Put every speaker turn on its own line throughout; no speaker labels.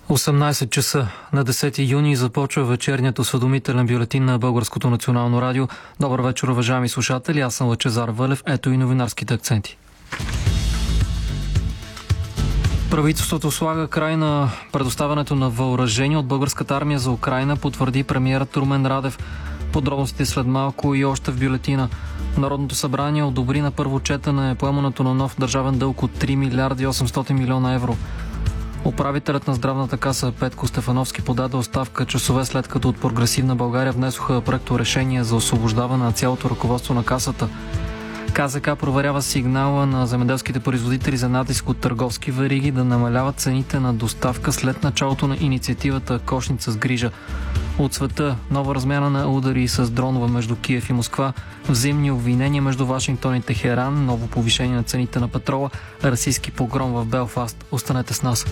18 часа на 10 юни започва вечерният осведомителен бюлетин на Българското национално радио. Добър вечер, уважаеми слушатели. Аз съм Лъчезар Вълев. Ето и новинарските акценти. Правителството слага край на предоставянето на въоръжение от българската армия за Украйна, потвърди премиерът Румен Радев. Подробностите след малко и още в бюлетина. Народното събрание одобри на първо четене поемането на нов държавен дълг от 3 милиарди 800 милиона евро. Управителят на здравната каса Петко Стефановски подаде оставка часове след като от Прогресивна България внесоха проекторешение за освобождаване на цялото ръководство на касата. КЗК проверява сигнала на земеделските производители за натиск от търговски вериги да намаляват цените на доставка след началото на инициативата Кошница с грижа. От света нова размяна на удари с дронове между Киев и Москва, взаимни обвинения между Вашингтон и Техеран, ново повишение на цените на петрола, расистски погром в Белфаст. Останете с нас.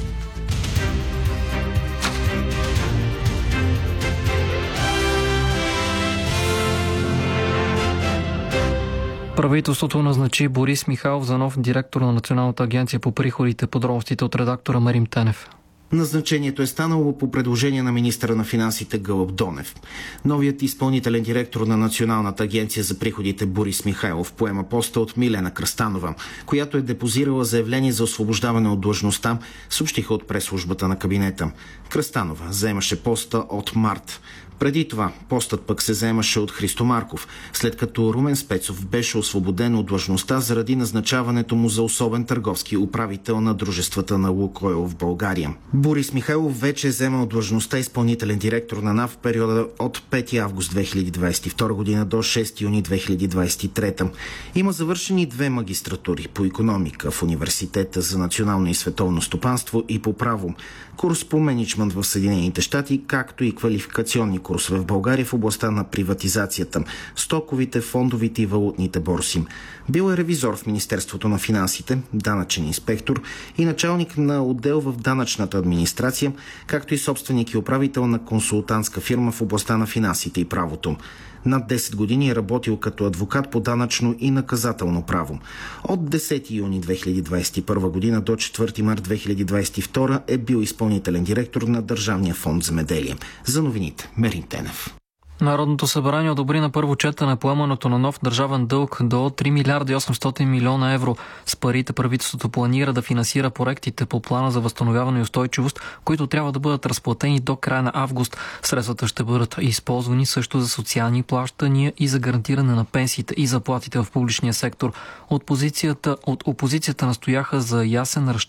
Правителството назначи Борис Михайлов за нов директор на Националната агенция по приходите. Подробностите от редактора Марим Тенев.
Назначението е станало по предложение на министъра на финансите Гълъб Донев. Новият изпълнителен директор на Националната агенция за приходите Борис Михайлов поема поста от Милена Кръстанова, която е депозирала заявление за освобождаване от длъжността, съобщиха от пресслужбата на кабинета. Кръстанова заемаше поста от март. Преди това постът пък се заемаше от Христо Марков, след като Румен Спецов беше освободен от длъжността заради назначаването му за особен търговски управител на дружествата на Лукойл в България. Борис Михайлов вече е заемал длъжността изпълнителен директор на НАП в периода от 5 август 2022 година до 6 юни 2023. Има завършени 2 магистратури по икономика в Университета за национално и световно стопанство и по право, курс по мениджмънт в Съединените щати, както и квалификационни курсове в България в областта на приватизацията, стоковите, фондовите и валутните борси. Бил е ревизор в Министерството на финансите, данъчен инспектор и началник на отдел в данъчната администрация, както и собственик и управител на консултантска фирма в областта на финансите и правото. Над 10 години е работил като адвокат по данъчно и наказателно право. От 10 юни 2021 година до 4 март 2022 е бил изпълнителен директор на Държавния фонд Земеделие. За новините Марим Тенев.
Народното събрание одобри на първо четене поемането на нов държавен дълг до 3 милиарди 800 милиона евро. С парите правителството планира да финансира проектите по плана за възстановяване и устойчивост, които трябва да бъдат разплатени до края на август. Средствата ще бъдат използвани също за социални плащания и за гарантиране на пенсиите и заплатите в публичния сектор. От опозицията настояха за ясен